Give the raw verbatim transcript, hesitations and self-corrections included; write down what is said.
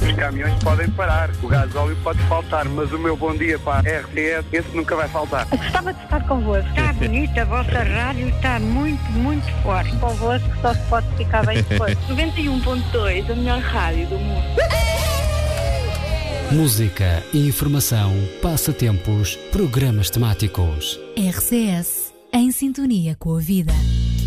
Os caminhões podem parar, o gasóleo pode faltar, mas o meu bom dia para a R T S, esse nunca vai faltar. Eu gostava de estar convosco. Está bonita, a vossa rádio está muito, muito forte. Convosco só se pode ficar bem depois. noventa e um ponto dois, a melhor rádio do mundo. Música, informação, passatempos, programas temáticos. R C S, em sintonia com a vida.